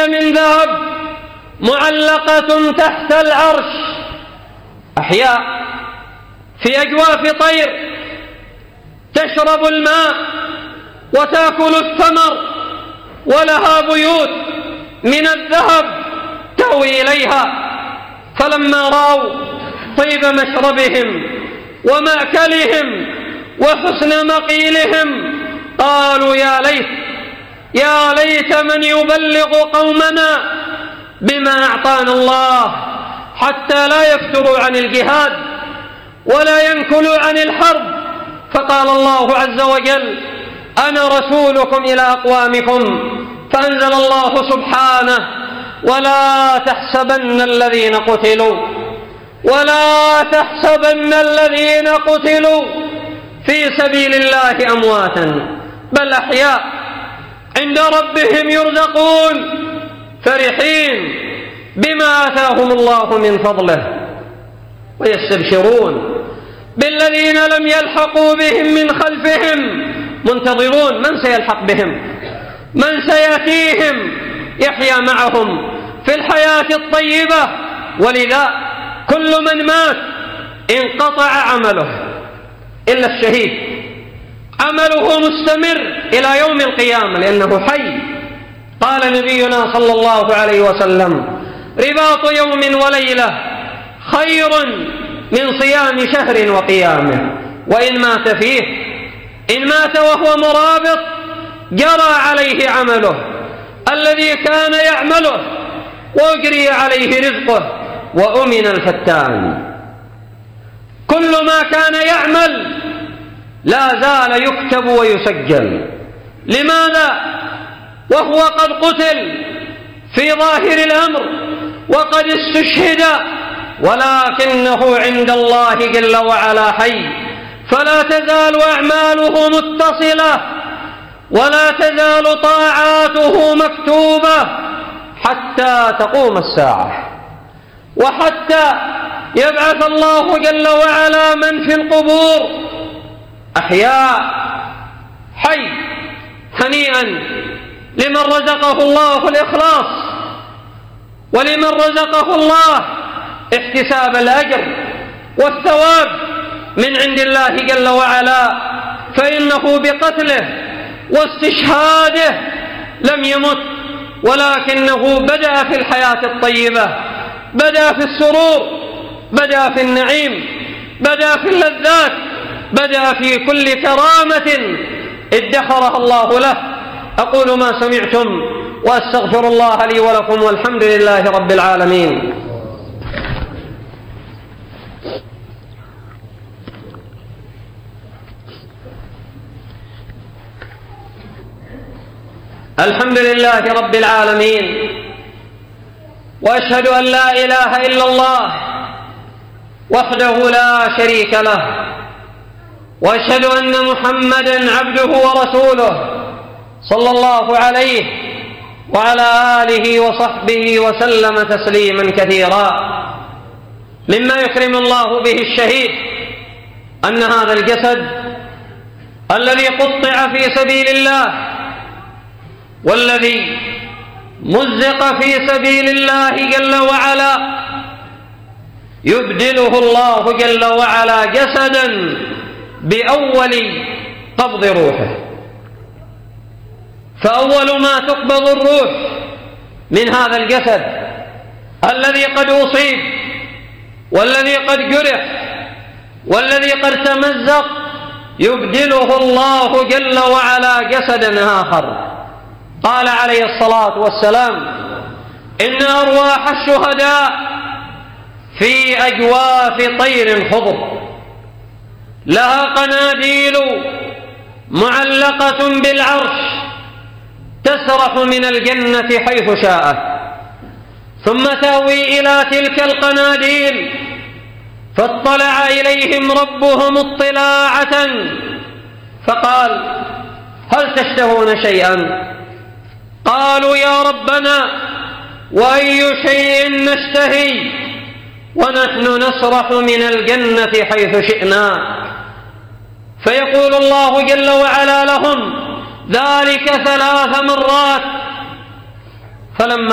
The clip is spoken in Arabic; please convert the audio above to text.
هي من ذهب معلقة تحت العرش، أحياء في أجواف طير تشرب الماء وتأكل الثمر، ولها بيوت من الذهب تأوي إليها. فلما رأوا طيب مشربهم ومأكلهم وحسن مقيلهم قالوا يا ليت من يبلغ قومنا بما أعطانا الله، حتى لا يفتروا عن الجهاد ولا ينكلوا عن الحرب. فقال الله عز وجل: أنا رسولكم إلى أقوامكم. فأنزل الله سبحانه: ولا تحسبن الذين قتلوا في سبيل الله أمواتا بل أحياء عند ربهم يرزقون فرحين بما آتاهم الله من فضله ويستبشرون بالذين لم يلحقوا بهم من خلفهم منتظرون من سيلحق بهم، من سيأتيهم يحيا معهم في الحياة الطيبة. ولذا كل من مات انقطع عمله إلا الشهيد، عمله مستمر إلى يوم القيامة لأنه حي. قال نبينا صلى الله عليه وسلم: رباط يوم وليلة خير من صيام شهر وقيامه. وإن مات فيه، إن مات وهو مرابط جرى عليه عمله الذي كان يعمله وأجري عليه رزقه وأمن الفتان. كل ما كان يعمل لا زال يكتب ويسجل. لماذا؟ وهو قد قتل في ظاهر الأمر وقد استشهد، ولكنه عند الله جل وعلا حي، فلا تزال أعماله متصلة ولا تزال طاعاته مكتوبة حتى تقوم الساعة، وحتى يبعث الله جل وعلا من في القبور أحياء حي. هنيئا لمن رزقه الله الإخلاص، ولمن رزقه الله احتساب الأجر والثواب من عند الله جل وعلا، فإنه بقتله واستشهاده لم يمت، ولكنه بدأ في الحياة الطيبة، بدأ في السرور، بدأ في النعيم، بدأ في اللذات، بدأ في كل كرامة ادخرها الله له. أقول ما سمعتم وأستغفر الله لي ولكم، والحمد لله رب العالمين. الحمد لله رب العالمين، وأشهد أن لا إله إلا الله وحده لا شريك له، وأشهد أن محمدًا عبده ورسوله صلى الله عليه وعلى آله وصحبه وسلم تسليما كثيرا. مما يكرم الله به الشهيد أن هذا الجسد الذي قطع في سبيل الله والذي مزق في سبيل الله جل وعلا يبدله الله جل وعلا جسدا بأول قبض روحه. فأول ما تقبض الروح من هذا الجسد الذي قد أصيب والذي قد جرح والذي قد تمزق يبدله الله جل وعلا جسدا آخر. قال عليه الصلاة والسلام: إن أرواح الشهداء في أجواف طير خضر لها قناديل معلقة بالعرش تسرح من الجنة حيث شاءت، ثم تأوي إلى تلك القناديل فاطلع إليهم ربهم اطلاعة فقال: هل تشتهون شيئا؟ قالوا: يا ربنا وأي شيء نشتهي ونحن نسرح من الجنة حيث شئنا؟ فيقول الله جل وعلا لهم ذلك 3 مرات. فلما